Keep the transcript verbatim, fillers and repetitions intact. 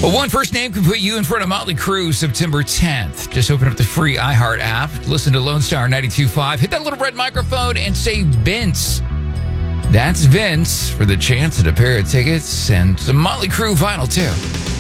Well, one first name can put you in front of Motley Crue September tenth. Just open up the free iHeart app, listen to Lone Star ninety-two point five, hit that little red microphone, and say Vince. That's Vince for the chance at a pair of tickets and some Motley Crue vinyl, too.